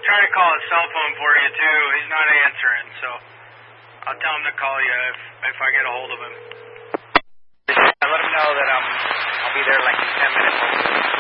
trying to call his cell phone for you, too. He's not answering, so I'll tell him to call you if I get a hold of him. Let him know that I'll be there like in 10 minutes.